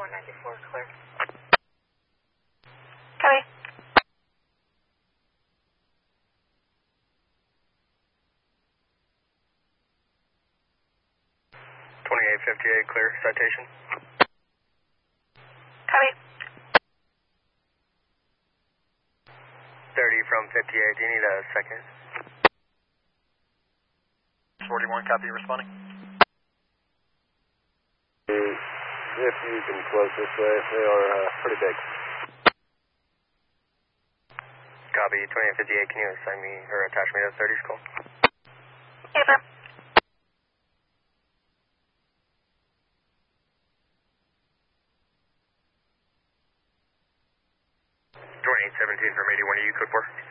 194, clear. Copy. 2858, clear, citation. Copy. 30 from 58, do you need a second? 41, copy, responding. If you can close this way, they are pretty big. Copy, 2858, can you assign me or attach me to 30's call? Yes, sir. 2817 from 81, are you code 4?